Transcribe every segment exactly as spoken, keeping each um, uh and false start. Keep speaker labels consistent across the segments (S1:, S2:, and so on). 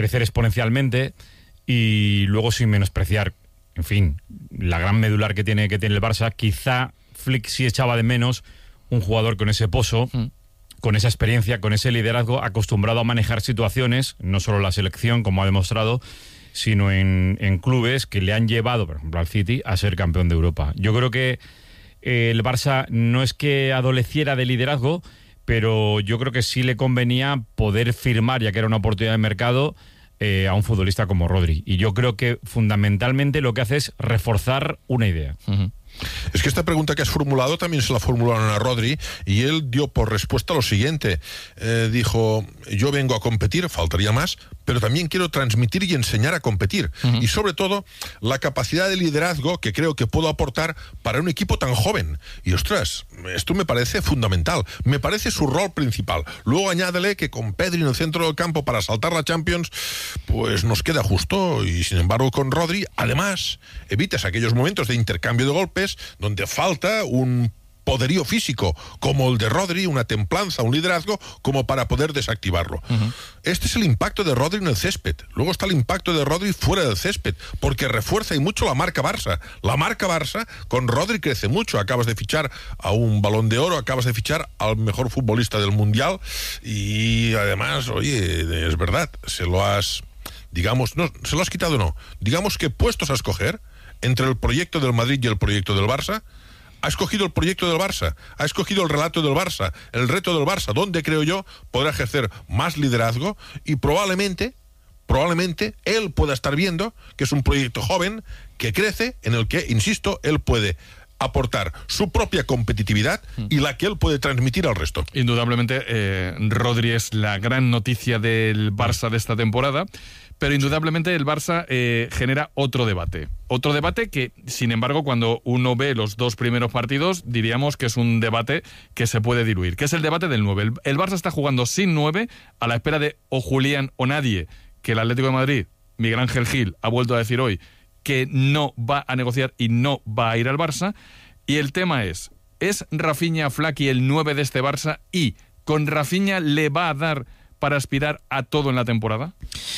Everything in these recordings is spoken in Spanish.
S1: crecer exponencialmente y luego, sin menospreciar, en fin, la gran medular que tiene, que tiene el Barça, quizá Flick sí echaba de menos un jugador con ese pozo, mm. con esa experiencia, con ese liderazgo, acostumbrado a manejar situaciones, no solo la selección, como ha demostrado, sino en, en clubes que le han llevado, por ejemplo, al City, a ser campeón de Europa. Yo creo que eh, el Barça no es que adoleciera de liderazgo, pero yo creo que sí le convenía poder firmar, ya que era una oportunidad de mercado, eh, a un futbolista como Rodri. Y yo creo que fundamentalmente lo que hace es reforzar una idea.
S2: Uh-huh. Es que esta pregunta que has formulado también se la formularon a Rodri y él dio por respuesta lo siguiente. Eh, dijo, yo vengo a competir, faltaría más, pero también quiero transmitir y enseñar a competir. Uh-huh. Y sobre todo, la capacidad de liderazgo que creo que puedo aportar para un equipo tan joven. Y ostras, esto me parece fundamental. Me parece su rol principal. Luego añádele que con Pedri en el centro del campo para saltar la Champions, pues nos queda justo. Y sin embargo, con Rodri, además, evitas aquellos momentos de intercambio de golpes donde falta un poderío físico como el de Rodri, una templanza, un liderazgo, como para poder desactivarlo. Uh-huh. Este es el impacto de Rodri en el césped. Luego está el impacto de Rodri fuera del césped, porque refuerza y mucho la marca Barça. La marca Barça con Rodri crece mucho. Acabas de fichar a un Balón de Oro, acabas de fichar al mejor futbolista del Mundial y además, oye, es verdad, se lo has, digamos, no, se lo has quitado no, digamos que puestos a escoger entre el proyecto del Madrid y el proyecto del Barça, ha escogido el proyecto del Barça, ha escogido el relato del Barça, el reto del Barça, donde creo yo podrá ejercer más liderazgo y probablemente, probablemente él pueda estar viendo que es un proyecto joven que crece, en el que, insisto, él puede aportar su propia competitividad y la que él puede transmitir al resto.
S3: Indudablemente, eh, Rodri es la gran noticia del Barça de esta temporada, pero indudablemente el Barça eh, genera otro debate. Otro debate que, sin embargo, cuando uno ve los dos primeros partidos, diríamos que es un debate que se puede diluir, que es el debate del nueve. El, el Barça está jugando sin nueve, a la espera de o Julián o nadie, que el Atlético de Madrid, Miguel Ángel Gil, ha vuelto a decir hoy que no va a negociar y no va a ir al Barça. Y el tema es, ¿es Rafinha Flaky el nueve de este Barça y con Rafinha le va a dar para aspirar a todo en la temporada?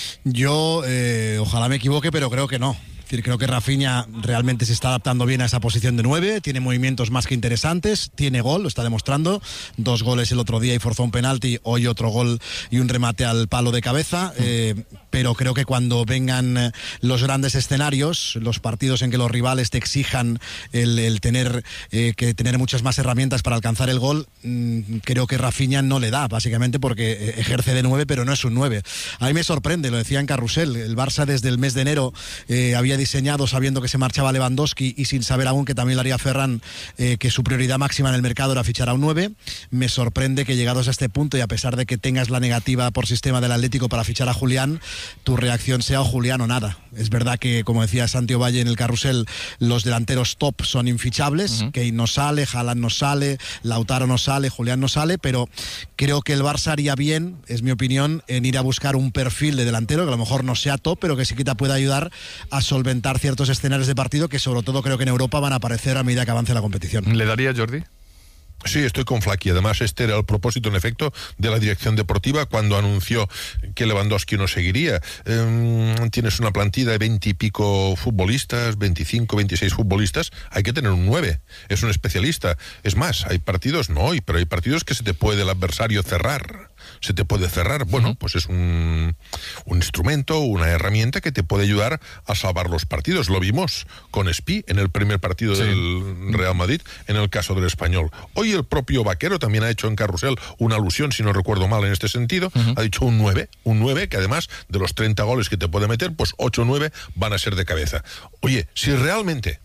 S4: Yo, eh, ojalá me equivoque, pero creo que no. Es decir, creo que Rafinha realmente se está adaptando bien a esa posición de nueve, tiene movimientos más que interesantes, tiene gol, lo está demostrando, dos goles el otro día y forzó un penalti, hoy otro gol y un remate al palo de cabeza, eh, pero creo que cuando vengan los grandes escenarios, los partidos en que los rivales te exijan el, el tener eh, que tener muchas más herramientas para alcanzar el gol, mmm, creo que Rafinha no le da, básicamente porque ejerce de nueve, pero no es un nueve. A mí me sorprende, lo decía en Carrusel, el Barça desde el mes de enero eh, había diseñado sabiendo que se marchaba Lewandowski y sin saber aún que también lo haría Ferran, eh, que su prioridad máxima en el mercado era fichar a un nueve. Me sorprende que llegados a este punto y a pesar de que tengas la negativa por sistema del Atlético para fichar a Julián, tu reacción sea o Julián o nada. Es verdad que, como decía Santi Ovalle en el Carrusel, los delanteros top son infichables, uh-huh. Kane no sale, Haaland no sale, Lautaro no sale, Julián no sale, pero creo que el Barça haría bien, es mi opinión, en ir a buscar un perfil de delantero que a lo mejor no sea top, pero que sí que te pueda ayudar a solventar ciertos escenarios de partido que sobre todo creo que en Europa van a aparecer a medida que avance la competición.
S3: ¿Le daría, Jordi?
S2: Sí, estoy con Flaky. Además, este era el propósito, en efecto, de la dirección deportiva cuando anunció que Lewandowski no seguiría. Eh, tienes una plantilla de veinte y pico futbolistas, veinticinco, veintiséis futbolistas. Hay que tener un nueve. Es un especialista. Es más, hay partidos, no hoy, pero hay partidos que se te puede el adversario cerrar. Se te puede cerrar. Bueno, pues es un, un instrumento, una herramienta que te puede ayudar a salvar los partidos. Lo vimos con Espi en el primer partido sí. del Real Madrid, en el caso del Español. Hoy el propio Vaquero también ha hecho en Carrusel una alusión, si no recuerdo mal en este sentido, uh-huh. ha dicho un nueve, un nueve que además de los treinta goles que te puede meter, pues ocho o nueve van a ser de cabeza. Oye, si realmente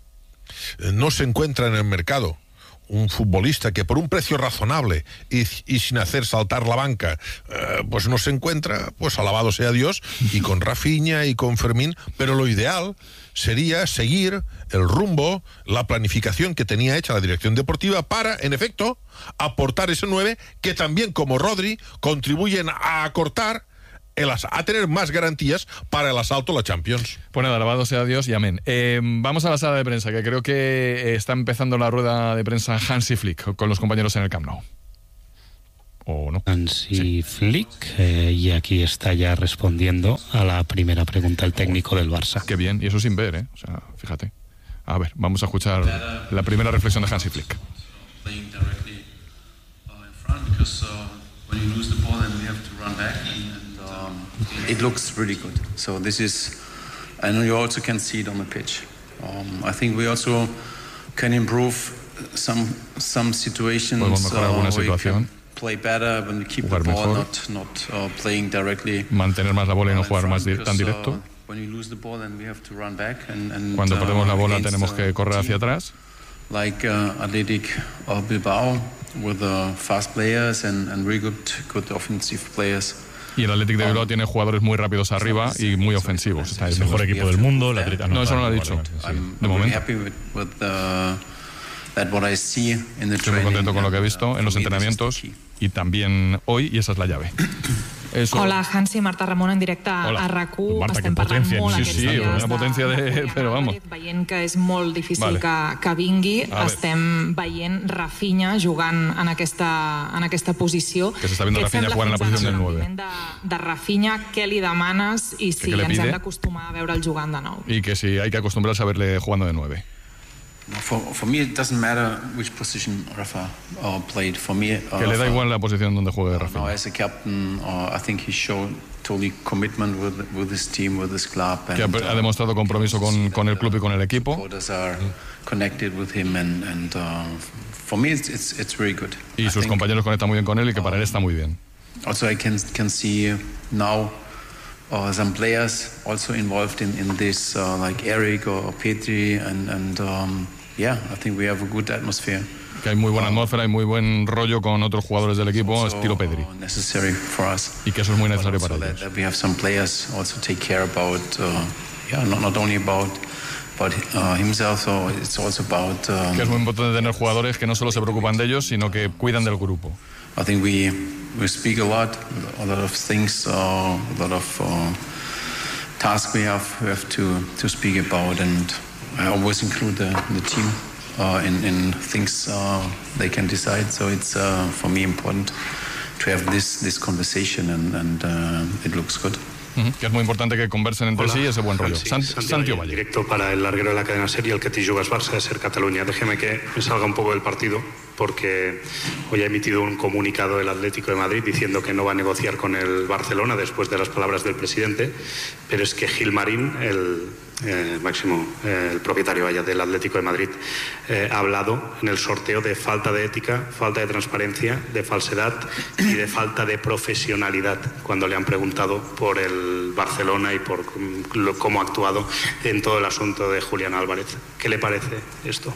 S2: no se encuentra en el mercado un futbolista que por un precio razonable y, y sin hacer saltar la banca, eh, pues no se encuentra, pues alabado sea Dios, y con Rafinha y con Fermín, pero lo ideal sería seguir el rumbo, la planificación que tenía hecha la dirección deportiva para, en efecto, aportar ese nueve que también, como Rodri, contribuyen a acortar El as- a tener más garantías para el asalto a la Champions.
S3: Pues nada, alabado sea Dios y amén. Eh, vamos a la sala de prensa, que creo que está empezando la rueda de prensa Hansi Flick con los compañeros en el Camp Nou. o no.
S5: Hansi
S3: Sí.
S5: Flick, eh, y aquí está ya respondiendo a la primera pregunta el técnico del Barça.
S3: Qué bien, y eso sin ver, ¿eh? O sea, fíjate. A ver, vamos a escuchar la primera reflexión de Hansi Flick.
S6: Playing directly uh, in front because uh, when you lose the ball then we have to run back and, and um, it looks really good. So this is, I know you also can see it on the pitch. Um, I think we also can improve some some situations
S3: Podemos mejorar alguna
S6: uh, where you
S3: situación.
S6: can play better when we keep the
S3: Jugar
S6: ball,
S3: mejor.
S6: not not uh, playing directly.
S3: Mantener más la bola y no
S6: uh, in
S3: jugar más
S6: front
S3: di- tan
S6: because,
S3: directo.
S6: uh, when you lose the ball then we have to run back and, and
S3: Cuando
S6: uh,
S3: perdemos la bola
S6: against,
S3: tenemos
S6: uh,
S3: que correr hacia
S6: team
S3: atrás.
S6: like uh, Athletic uh, Bilbao with uh, fast players and, and really good good offensive players.
S3: Y el Athletic de Bilbao tiene jugadores muy rápidos arriba y muy ofensivos. Está
S1: El mejor equipo del mundo, la Atleti-
S3: No, eso no lo ha
S1: vale,
S3: dicho.
S1: vale, vale, sí.
S6: I'm
S3: De
S6: really
S3: momento.
S6: happy with, with uh, that what I see in the
S3: Estoy muy
S6: training.
S3: contento con lo que he
S6: and,
S3: visto
S6: uh,
S3: en los
S6: for me, this is the
S3: entrenamientos
S6: key.
S3: y también hoy, y esa es la llave. Eso.
S7: Hola, Hansi, Marta Ramon en directe
S3: Hola.
S7: a RAC u.
S1: Marta,
S7: Estem
S1: que
S7: parlant
S1: potència,
S7: molt
S1: sí,
S7: aquests
S3: sí,
S7: dies
S3: una
S7: de-
S3: potència de-
S7: Julián
S3: però vamos.
S7: Álvarez, veient que és molt difícil
S3: Vale.
S7: que, que vingui.
S3: A ver.
S7: Estem veient Rafinha jugant en aquesta, en aquesta posició.
S3: Que s'està viendo
S7: Què et
S3: Rafinha
S7: sembla
S3: jugar en la
S7: fins ara
S3: posición del
S7: el
S3: nueve?
S7: rendiment De, de Rafinha, què li demanes i si
S3: què le
S7: ens
S3: pide?
S7: hem d'acostumar a veure'l jugant de nou?
S3: Y que si hay que acostumbrarse a verle jugando de nueve.
S6: For, for me, it doesn't matter which position Rafa uh, played. For me, uh,
S3: Que le da
S6: Rafa,
S3: igual la posición donde juegue
S6: now
S3: Rafinha.
S6: as a captain, uh, I think he showed totally commitment with with his team, with his club.
S3: Que ha,
S6: and,
S3: ha
S6: uh,
S3: demostrado compromiso con, con el club y con el equipo.
S6: supporters are connected with him, and and uh, for me, it's it's, it's very good.
S3: Y
S6: I
S3: sus
S6: think
S3: compañeros conectan muy bien con él y que para él está muy bien.
S6: Also, I can can see now uh, some players also involved in in this, uh, like Eric or Petri, and and um, yeah, I think we have a good atmosphere.
S3: Que hay muy buena atmósfera y muy buen rollo con otros jugadores del equipo,
S6: Also,
S3: estilo Pedri.
S6: uh, necessary for us.
S3: Y que eso es muy necesario
S6: Also
S3: para
S6: that,
S3: ellos.
S6: that we have some players also take care about, uh, yeah, not not only about about uh, himself, so it's also about. Um,
S3: Que es muy importante tener jugadores que no solo se preocupan de ellos, sino que cuidan del grupo.
S6: I think we we speak a lot, a lot of things, uh, a lot of uh, tasks we have we have to to speak about, and I always include the, the team uh, in in things uh, they can decide. So it's uh, for me important to have this this conversation, and and uh, it looks good.
S3: Ujú. Que es muy importante que conversen entre
S8: Hola,
S3: sí ese buen rollo.
S8: Hansi,
S3: San-
S8: Santi
S3: Santi
S8: Valle,
S3: Ovalle.
S8: directo para el larguero de la cadena SER y el que te jugas Barça de SER Cataluña. Déjeme que me salga un poco del partido, porque hoy ha emitido un comunicado el Atlético de Madrid diciendo que no va a negociar con el Barcelona después de las palabras del presidente, pero es que Gil Marín, el eh, máximo, eh, el propietario vaya, del Atlético de Madrid, eh, ha hablado en el sorteo de falta de ética, falta de transparencia, de falsedad y de falta de profesionalidad cuando le han preguntado por el Barcelona y por lo- cómo ha actuado en todo el asunto de Julián Álvarez. ¿Qué le parece esto?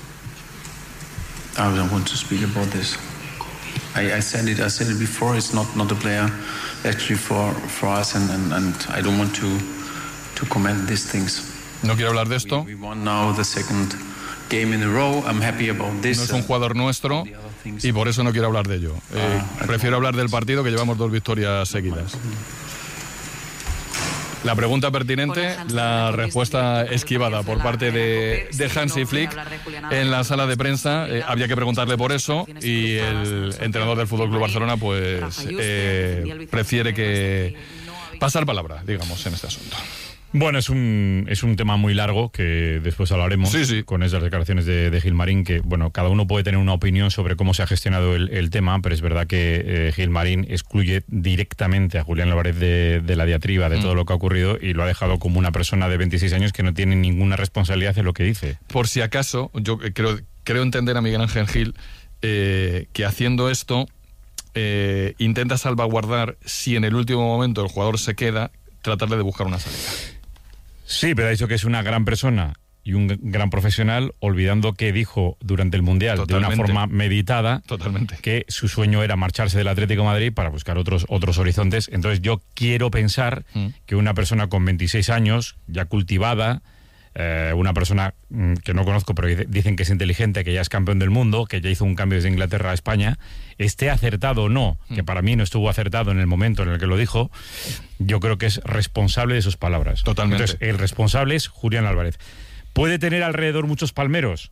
S6: I don't want to speak about this. I, I said it. I said it before. It's not, not a player, actually for for us, and, and, and I don't want to to comment these things.
S3: No quiero hablar de esto.
S6: We, we won now the second game in a row. I'm happy about this.
S3: No es un jugador nuestro
S6: The other things-
S3: y por eso no quiero hablar de ello. Eh,
S6: Ah,
S3: prefiero hablar del partido, que llevamos dos victorias seguidas. La pregunta pertinente, la respuesta esquivada por parte de, de Hansi Flick en la sala de prensa. Eh, había que preguntarle por eso y el entrenador del F C Barcelona pues eh, prefiere que pasar palabra, digamos, en este asunto.
S1: Bueno, es un, es un tema muy largo que después hablaremos
S3: Sí, sí.
S1: con esas declaraciones de, de Gilmarín, que bueno, cada uno puede tener una opinión sobre cómo se ha gestionado el, el tema, pero es verdad que eh, Gilmarín excluye directamente a Julián Álvarez de, de la diatriba, de
S3: Mm.
S1: todo lo que ha ocurrido, y lo ha dejado como una persona de veintiséis años que no tiene ninguna responsabilidad en lo que dice.
S3: Por si acaso, yo creo, creo entender a Miguel Ángel Gil eh, que haciendo esto eh, intenta salvaguardar, si en el último momento el jugador se queda, tratarle de buscar una salida.
S1: Sí, pero ha dicho que es una gran persona y un gran profesional, olvidando que dijo durante el Mundial
S3: Totalmente.
S1: de una forma meditada
S3: Totalmente.
S1: que su sueño era marcharse del Atlético de Madrid para buscar otros, otros horizontes. Entonces yo quiero pensar
S3: Mm.
S1: que una persona con veintiséis años, ya cultivada, eh, una persona mm, que no conozco, pero dice- dicen que es inteligente, que ya es campeón del mundo, que ya hizo un cambio desde Inglaterra a España, esté acertado o no, que para mí no estuvo acertado en el momento en el que lo dijo, yo creo que es responsable de sus palabras.
S3: Totalmente.
S1: Entonces, el responsable es Julián Álvarez. ¿Puede tener alrededor muchos palmeros?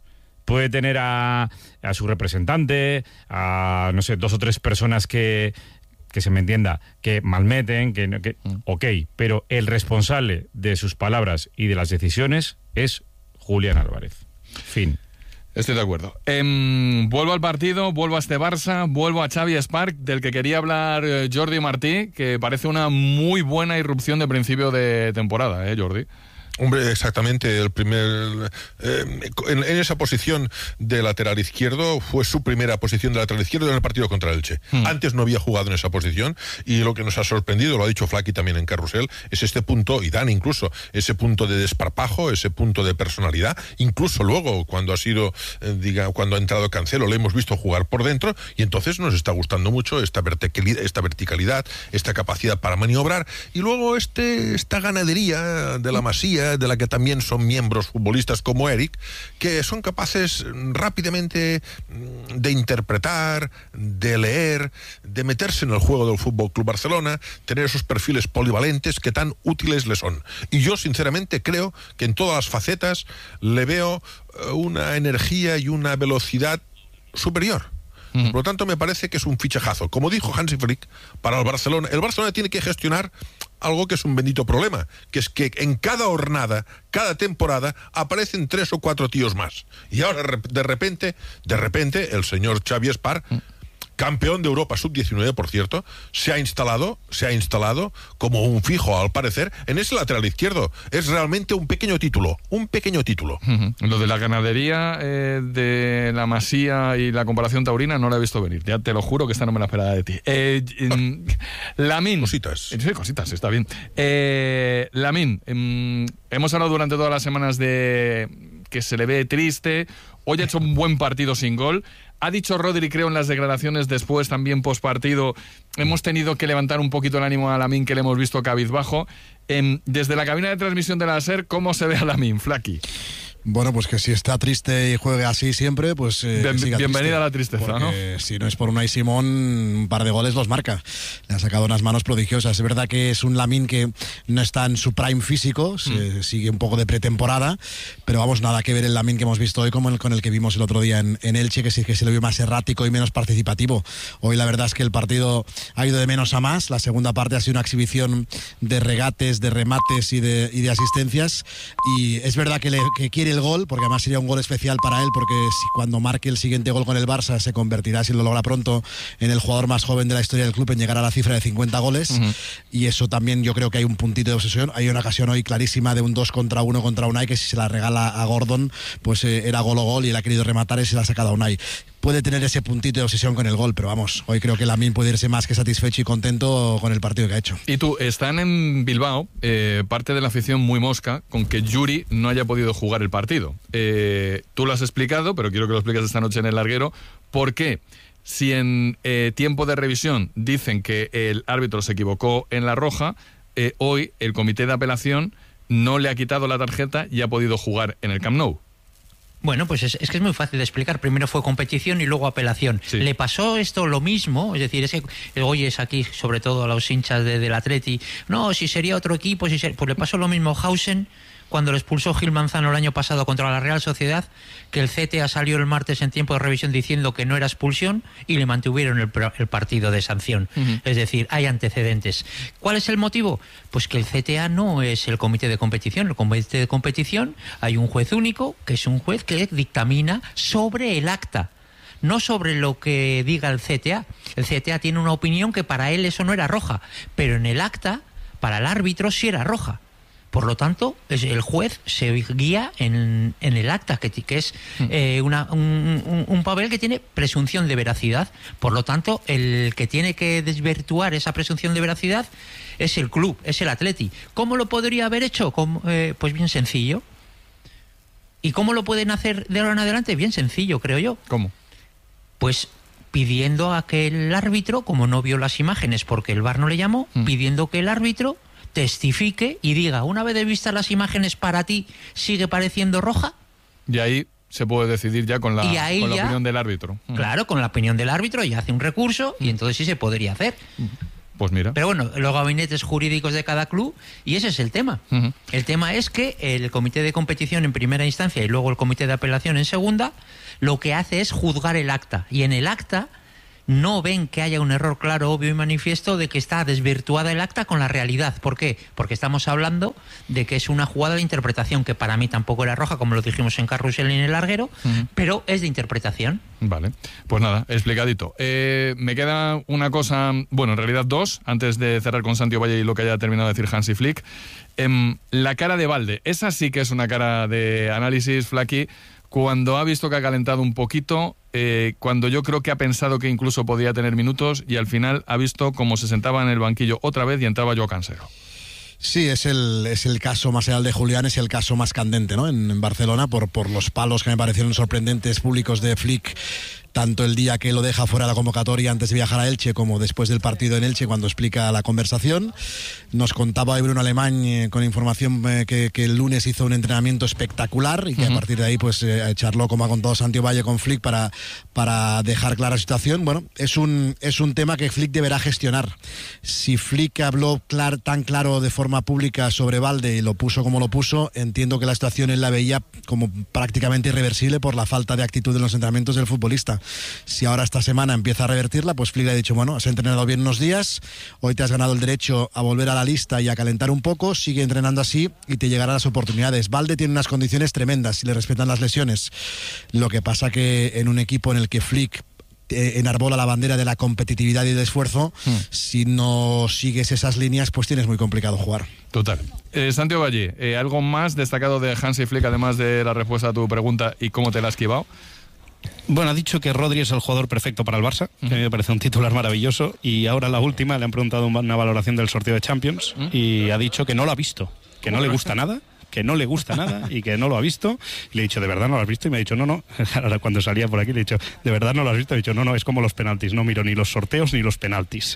S1: puede tener a, a su representante, a, no sé, dos o tres personas que, que se me entienda, que malmeten, que, que mm. ok, pero el responsable de sus palabras y de las decisiones es Julián Álvarez. Fin.
S3: Estoy de acuerdo. Eh, vuelvo al partido, vuelvo a este Barça, vuelvo a Xavi Esparc, del que quería hablar Jordi Martí, que parece una muy buena irrupción de principio de temporada, ¿eh, Jordi?
S2: Hombre, exactamente, el primer eh, en, en esa posición de lateral izquierdo fue su primera posición de lateral izquierdo en el partido contra el Elche. Hmm. Antes no había jugado en esa posición y lo que nos ha sorprendido, lo ha dicho Flaky también en Carrusel, es este punto, y Dan incluso, ese punto de desparpajo, ese punto de personalidad. Incluso luego, cuando ha sido, eh, diga, cuando ha entrado Cancelo, le hemos visto jugar por dentro y entonces nos está gustando mucho esta verticalidad, esta, verticalidad, esta capacidad para maniobrar y luego este esta ganadería de la Masía, de la que también son miembros futbolistas como Eric, que son capaces rápidamente de interpretar, de leer, de meterse en el juego del Fútbol Club Barcelona, tener esos perfiles polivalentes que tan útiles le son. Y yo sinceramente creo que en todas las facetas le veo una energía y una velocidad superior. Por lo tanto, me parece que es un fichajazo. Como dijo Hansi Flick, para el Barcelona, el Barcelona tiene que gestionar algo que es un bendito problema, que es que en cada jornada, cada temporada, aparecen tres o cuatro tíos más. Y ahora, de repente, de repente, el señor Xavi Esparc, campeón de Europa sub diecinueve, por cierto, se ha instalado, se ha instalado como un fijo, al parecer, en ese lateral izquierdo. Es realmente un pequeño título, un pequeño título.
S3: Uh-huh. Lo de la ganadería eh, de la Masía y la comparación taurina no la he visto venir. Ya te lo juro que esta no me la esperaba de ti. Eh, eh, Lamine.
S2: Cositas.
S3: Sí, cositas, está bien. Eh, Lamine, eh, hemos hablado durante todas las semanas de que se le ve triste. Hoy ha hecho un buen partido sin gol. Ha dicho Rodri, creo, en las declaraciones después, también post partido, hemos tenido que levantar un poquito el ánimo a Lamine, que le hemos visto cabizbajo. Eh, desde la cabina de transmisión de la SER, ¿cómo se ve a Lamine, Flaky?
S4: Bueno, pues que si está triste y juegue así siempre, pues eh,
S3: Bien,
S4: siga
S3: bienvenida
S4: triste,
S3: a la tristeza,
S4: porque
S3: ¿no?
S4: Si no es por Unai Simón, un par de goles los marca. Le ha sacado unas manos prodigiosas. Es verdad que es un Lamine que no está en su prime físico, se mm. sigue un poco de pretemporada, pero vamos, nada que ver el Lamine que hemos visto hoy como el con el que vimos el otro día en, en Elche, que sí que se le vio más errático y menos participativo. Hoy la verdad es que el partido ha ido de menos a más. La segunda parte ha sido una exhibición de regates, de remates y de, y de asistencias, y es verdad que, le, que quiere el gol, porque además sería un gol especial para él, porque si cuando marque el siguiente gol con el Barça se convertirá, si lo logra pronto, en el jugador más joven de la historia del club en llegar a la cifra de cincuenta goles. Uh-huh. Y eso también yo creo que hay un puntito de obsesión. Hay una ocasión hoy clarísima de un dos contra uno contra Unai, que si se la regala a Gordon pues eh, era gol o gol, y él ha querido rematar y se la ha sacado a Unai. Puede tener ese puntito de obsesión con el gol, pero vamos, hoy creo que Lamine puede irse más que satisfecho y contento con el partido que ha hecho.
S3: Y tú, están en Bilbao, eh, parte de la afición muy mosca con que Yuri no haya podido jugar el partido. Eh, tú lo has explicado, pero quiero que lo expliques esta noche en el larguero. ¿Por qué? Si en eh, tiempo de revisión dicen que el árbitro se equivocó en la roja, eh, hoy el comité de apelación no le ha quitado la tarjeta y ha podido jugar en el Camp Nou.
S9: Bueno, pues es, es que es muy fácil de explicar. Primero fue competición y luego apelación. Sí. Le pasó esto lo mismo, es decir, es que hoy es aquí, sobre todo a los hinchas de, del Atleti, no, si sería otro equipo, si ser... pues le pasó lo mismo a Hausen cuando lo expulsó Gil Manzano el año pasado contra la Real Sociedad, que el C T A salió el martes en tiempo de revisión diciendo que no era expulsión y le mantuvieron el, el partido de sanción. Uh-huh. Es decir, hay antecedentes. ¿Cuál es el motivo? Pues que el C T A no es el comité de competición. El comité de competición hay un juez único, que es un juez que dictamina sobre el acta, no sobre lo que diga el C T A. El C T A tiene una opinión que para él eso no era roja, pero en el acta, para el árbitro sí era roja. Por lo tanto, el juez se guía en, en el acta, que, que es eh, una, un, un, un papel que tiene presunción de veracidad. Por lo tanto, el que tiene que desvirtuar esa presunción de veracidad es el club, es el Atleti. ¿Cómo lo podría haber hecho? ¿Cómo? Eh, pues bien sencillo. ¿Y cómo lo pueden hacer de ahora en adelante? Bien sencillo, creo yo.
S3: ¿Cómo?
S9: Pues pidiendo a que el árbitro, como no vio las imágenes porque el V A R no le llamó, mm. pidiendo que el árbitro testifique y diga, una vez de vistas las imágenes, para ti sigue pareciendo roja.
S3: Y ahí se puede decidir ya con la, con la ya, opinión del árbitro.
S9: Claro, con la opinión del árbitro, y hace un recurso y entonces sí se podría hacer.
S3: Pues mira.
S9: Pero bueno, los gabinetes jurídicos de cada club, y ese es el tema. Uh-huh. El tema es que el comité de competición en primera instancia y luego el comité de apelación en segunda, lo que hace es juzgar el acta. Y en el acta no ven que haya un error claro, obvio y manifiesto de que está desvirtuada el acta con la realidad. ¿Por qué? Porque estamos hablando de que es una jugada de interpretación que para mí tampoco era roja, como lo dijimos en Carrusel y en el larguero, uh-huh. pero es de interpretación.
S3: Vale, pues nada, explicadito. Eh, me queda una cosa, bueno, en realidad dos, antes de cerrar con Santi Ovalle y lo que haya terminado de decir Hansi Flick. Eh, la cara de Balde, esa sí que es una cara de análisis, Flaky, cuando ha visto que ha calentado un poquito, eh, cuando yo creo que ha pensado que incluso podía tener minutos y al final ha visto cómo se sentaba en el banquillo otra vez y entraba Joao Cancelo.
S4: Sí, es el, es el caso más real de Julián, es el caso más candente, ¿no? En, en Barcelona, por, por los palos que me parecieron sorprendentes públicos de Flick, tanto el día que lo deja fuera de la convocatoria antes de viajar a Elche como después del partido en Elche cuando explica la conversación. Nos contaba hoy Bruno Alemán eh, con información eh, que, que el lunes hizo un entrenamiento espectacular y que uh-huh. a partir de ahí pues eh, charló, como ha contado Santi Ovalle, con Flick para, para dejar clara la situación. Bueno, es un, es un tema que Flick deberá gestionar. Si Flick habló clar, tan claro de forma pública sobre Balde y lo puso como lo puso, entiendo que la situación él la veía como prácticamente irreversible por la falta de actitud en los entrenamientos del futbolista. Si ahora esta semana empieza a revertirla, pues Flick le ha dicho, bueno, has entrenado bien unos días, hoy te has ganado el derecho a volver a la lista y a calentar un poco, sigue entrenando así y te llegarán las oportunidades. Balde tiene unas condiciones tremendas y le respetan las lesiones. Lo que pasa que en un equipo en el que Flick enarbola la bandera de la competitividad y del esfuerzo, hmm. si no sigues esas líneas, pues tienes muy complicado jugar.
S3: Total. Eh, Santi Ovalle, eh, ¿algo más destacado de Hansi Flick, además de la respuesta a tu pregunta y cómo te la has esquivado?
S5: Bueno, ha dicho que Rodri es el jugador perfecto para el Barça, que a mí me parece un titular maravilloso, y ahora la última le han preguntado una valoración del sorteo de Champions y ha dicho que no lo ha visto, que no le gusta nada, que no le gusta nada y que no lo ha visto. Y le he dicho, ¿de verdad no lo has visto? Y me ha dicho, no, no. Ahora cuando salía por aquí le he dicho, ¿de verdad no lo has visto? Y he dicho, no, no, es como los penaltis, no miro ni los sorteos ni los penaltis.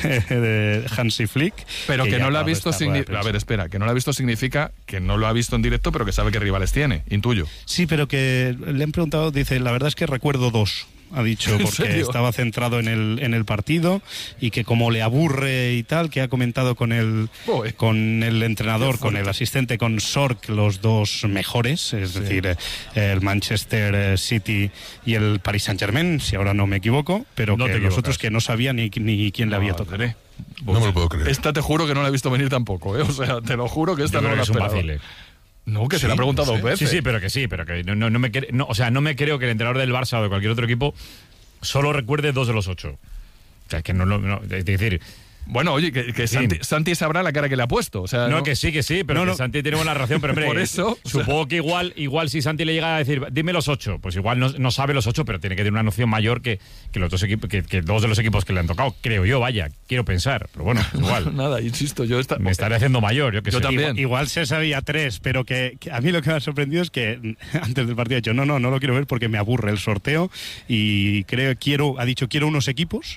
S5: De Hansi Flick.
S3: Pero que, que no lo ha visto significa... A ver, espera, que no lo ha visto significa que no lo ha visto en directo, pero que sabe qué rivales tiene, intuyo.
S5: Sí, pero que le han preguntado, dice, la verdad es que recuerdo dos. Ha dicho, porque estaba centrado en el, en el partido y que como le aburre y tal, que ha comentado con el, con el entrenador, con el asistente, con Sork, los dos mejores, es sí. decir, el Manchester City y el Paris Saint-Germain, si ahora no me equivoco, pero no que los otros que no sabía ni, ni quién le no, había tocado.
S2: No me lo puedo creer.
S3: Esta te juro que no la he visto venir tampoco, ¿eh? O sea, te lo juro que esta
S1: Yo
S3: no la he esperado. No, que sí, se la ha preguntado dos veces.
S1: Sí, sí, pero que sí, pero que no, no, no me no, o sea, no me creo que el entrenador del Barça o de cualquier otro equipo solo recuerde dos de los ocho. O sea, es que no, no, no es decir...
S3: Bueno, oye, que, que Santi, Santi sabrá la cara que le ha puesto. O sea,
S1: no,
S3: no,
S1: que sí, que sí, pero
S3: no,
S1: que
S3: no.
S1: Santi tiene buena relación. Pero hombre,
S3: por eso,
S1: supongo o sea, que igual, igual si Santi le llega a decir, dime los ocho, pues igual no, no sabe los ocho, pero tiene que tener una noción mayor que, que los dos equipos, que, que dos de los equipos que le han tocado, creo yo, vaya, quiero pensar. Pero bueno, igual.
S3: Nada, insisto, yo esta...
S1: me estaré haciendo mayor, yo que
S3: yo
S1: sé.
S3: también.
S5: Igual, igual se sabía tres, pero que, que a mí lo que me ha sorprendido es que antes del partido ha dicho, no, no, no lo quiero ver porque me aburre el sorteo y creo, quiero, ha dicho, quiero unos equipos.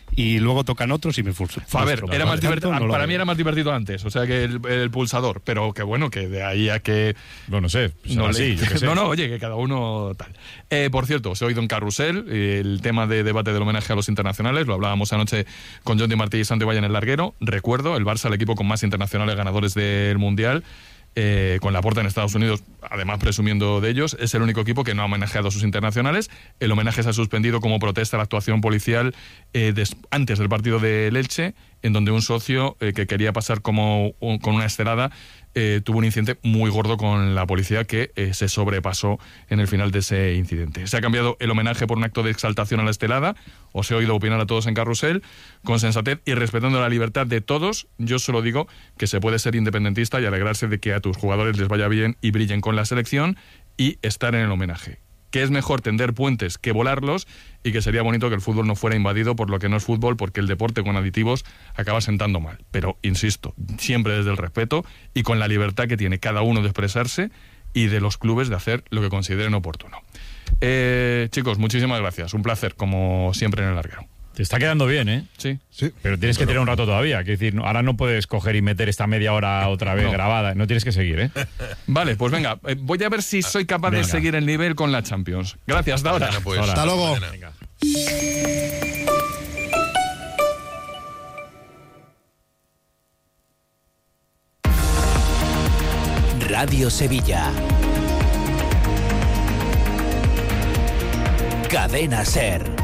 S5: Y luego tocan otros y me frustro.
S3: A ver, era más divertido,
S5: no
S3: para mí era más divertido antes, o sea, que el, el pulsador, pero que bueno, que de ahí a que...
S1: No, no sé,
S3: no,
S1: así, yo que sé.
S3: no, no, oye, que cada uno tal. Eh, por cierto, os he oído en Carrusel el tema de debate del homenaje a los internacionales, lo hablábamos anoche con John Di Martí y Santi Ovalle en el larguero. Recuerdo, el Barça, el equipo con más internacionales ganadores del Mundial, Eh, con Laporta en Estados Unidos, además presumiendo de ellos, es el único equipo que no ha homenajeado a sus internacionales. El homenaje se ha suspendido como protesta a la actuación policial eh, des, antes del partido del Elche, en donde un socio eh, que quería pasar como un, con una estelada eh, tuvo un incidente muy gordo con la policía que eh, se sobrepasó en el final de ese incidente. Se ha cambiado el homenaje por un acto de exaltación a la estelada. Os he oído opinar a todos en Carrusel, con sensatez y respetando la libertad de todos. Yo solo digo que se puede ser independentista y alegrarse de que a tus jugadores les vaya bien y brillen con la selección y estar en el homenaje. Que es mejor tender puentes que volarlos y que sería bonito que el fútbol no fuera invadido por lo que no es fútbol, porque el deporte con aditivos acaba sentando mal. Pero, insisto, siempre desde el respeto y con la libertad que tiene cada uno de expresarse y de los clubes de hacer lo que consideren oportuno. Eh, chicos, muchísimas gracias. Un placer, como siempre en el larguero.
S1: Te está quedando bien, ¿eh?
S3: Sí.
S1: sí. Pero tienes que tener un rato todavía. Quiero decir, no, ahora no puedes coger y meter esta media hora otra vez no. grabada. No tienes que seguir, ¿eh?
S3: Vale, pues venga. Eh, voy a ver si soy capaz venga. de seguir el nivel con la Champions. Gracias, hasta ahora.
S2: Bueno, pues,
S4: hasta luego.
S2: Venga.
S10: Radio Sevilla. Cadena SER.